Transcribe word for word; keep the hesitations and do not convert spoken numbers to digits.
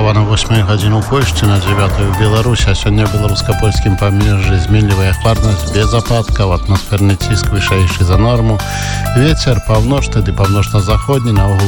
Слава на восьмую гадзіну ў Польшчы, на дзевятую ў Беларусі. А сёння ў беларуска-польскім памежжы зменлівая хмарнасць без ападкаў, атмасферны ціск вышэйшы за норму. Вецер паўночны ды паўночна-заходні, наогул